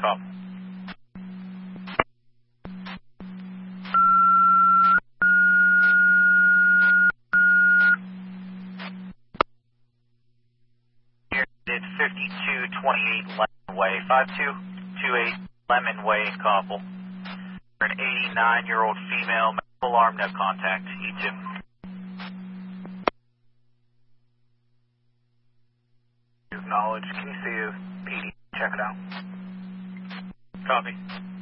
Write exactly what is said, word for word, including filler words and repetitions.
Copy. Here it's fifty-two twenty-eight Lemon Way, five two two eight Lemon Way in Coppell. An eighty-nine-year-old female, medical alarm, no contact, E two. Acknowledge. Can you see a P D? Check it out. Copy.